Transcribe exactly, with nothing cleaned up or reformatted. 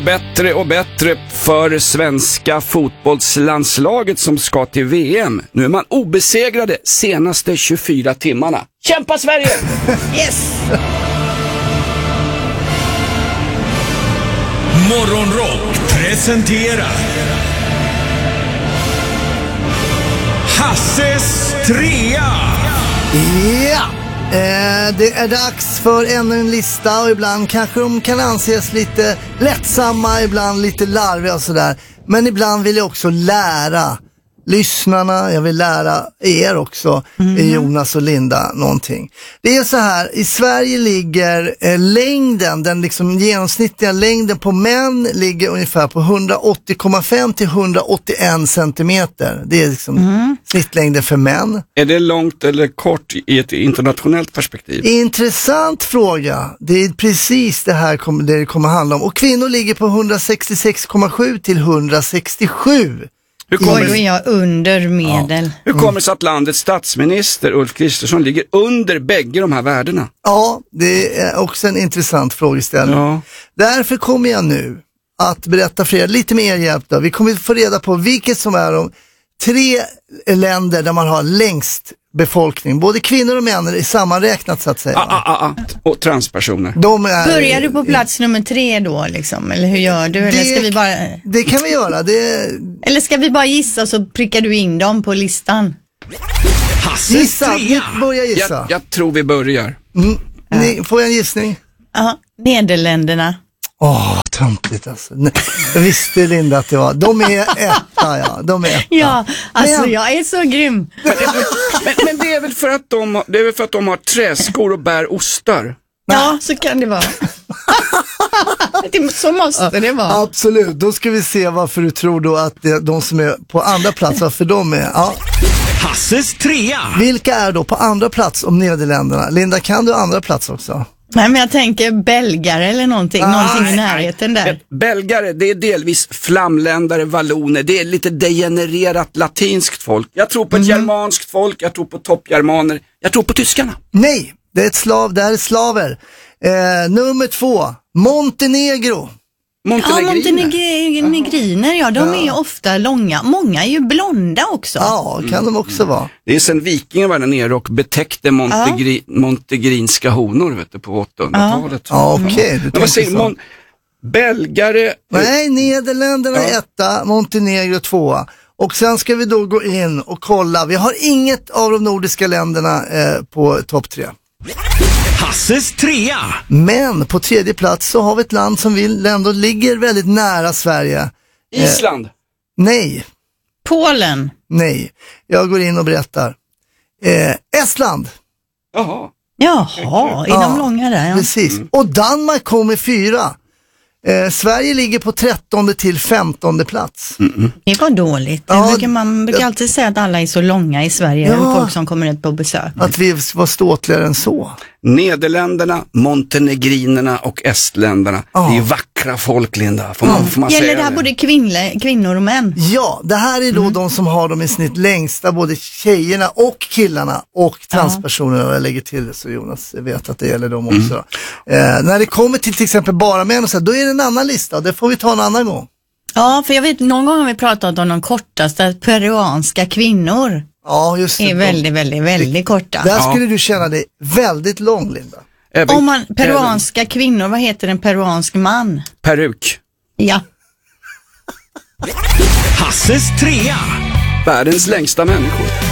Bättre och bättre för svenska fotbollslandslaget som ska till V M. Nu är man obesegrade senaste tjugofyra timmarna. Kämpa Sverige! Yes! Morgonrock presenterar Hasses trea. Ja! Eh, det är dags för ännu en lista och ibland kanske de kan anses lite lättsamma, ibland lite larviga och sådär. Men ibland vill jag också lära lyssnarna, jag vill lära er också, mm. Jonas och Linda, någonting. Det är så här, i Sverige ligger eh, längden, den liksom genomsnittliga längden på män ligger ungefär på hundraåttio komma fem till hundraåttioen centimeter. Det är liksom mm. snittlängden för män. Är det långt eller kort i ett internationellt perspektiv? Intressant fråga. Det är precis det här kom, det kommer handla om. Och kvinnor ligger på hundrasextiosex komma sju till hundrasextiosju. Hur kommer, då är jag under medel. Ja. Hur kommer det sig att landets statsminister Ulf Kristersson ligger under bägge de här värdena? Ja, det är också en intressant frågeställning. Ja. Därför kommer jag nu att berätta för er, lite mer hjälp då. Vi kommer få reda på vilket som är de tre länder där man har längst befolkning. Både kvinnor och män är sammanräknat så att säga. Ah, ah, ah. Och transpersoner. De är, Börjar du på plats nummer tre då liksom? Eller hur gör du? Eller det, ska vi bara... det kan vi göra. Det... Eller ska vi bara gissa och så prickar du in dem på listan? Gissa, börja gissa. Jag, jag tror vi börjar. Mm. Ni, får jag en gissning? Ja, Nederländerna. Åh, oh, töntigt alltså. Jag visste Linda att det var. De är etta, ja. De är etta. Ja, alltså men, jag är så grym. Men, men, men det är väl för att de, det är väl för att de har träskor och bär ostar? Ja, så kan det vara. Så måste det vara. Absolut, då ska vi se varför du tror då att det, de som är på andra plats, varför de är. Ja. Hasses trea. Vilka är då på andra plats om Nederländerna? Linda, kan du andra plats också? Nej, men jag tänker belgare eller någonting, ah, någonting i närheten där. Belgare, det är delvis flamländare, valloner, det är lite degenererat latinskt folk. Jag tror på ett mm. germanskt folk, jag tror på toppgermaner, jag tror på tyskarna. Nej, det är ett slav, det här är slaver. Eh, nummer två, Montenegro. Montenegriner. Ja, montenegriner, ja, de ja. är ju ofta långa. Många är ju blonda också. Ja, kan mm. de också vara. Det är sen vikingen var där nere och betäckte montegri- ja. montegrinska honor, vet du, på åttahundratalet. Ja, okej. Okay, mm. Vad säger Mon- Belgare? Nej, Nederländerna ja. etta, Montenegro tvåa. Och sen ska vi då gå in och kolla. Vi har inget av de nordiska länderna eh, på topp tre. Hasses trea. Men på tredje plats så har vi ett land som vi ändå ligger väldigt nära Sverige. Island? Eh, nej. Polen? Nej. Jag går in och berättar. Eh, Estland? Jaha. Jaha, är ja, de långa där? Ja. Precis. Mm. Och Danmark kommer fyra. Eh, Sverige ligger på trettonde till femtonde plats. Mm-mm. Det var dåligt. Ja, brukar man brukar alltid säga att alla är så långa i Sverige. Ja, folk som kommer ut på besök. Att vi var ståtligare än så. Nederländerna, montenegrinerna och estländerna. Ja. Det är vackra folk, Linda. Får man, får man Gäller säga det här det? både kvinnor, kvinnor och män? Ja, det här är då mm. de som har dem i snitt längsta, både tjejerna och killarna och transpersonerna. Och jag lägger till det så Jonas vet att det gäller dem också. Mm. Eh, när det kommer till till exempel bara män och så, då är det en annan lista. Det får vi ta en annan gång. Ja, för jag vet, någon gång har vi pratat om de kortaste peruanska kvinnor. Ja, just det. Är väldigt, väldigt, väldigt korta. Där skulle ja. du känna dig väldigt lång, Linda. Även om man, peruanska kvinnor, vad heter en peruansk man? Peruk. Ja. Hasses trea. Världens längsta människor.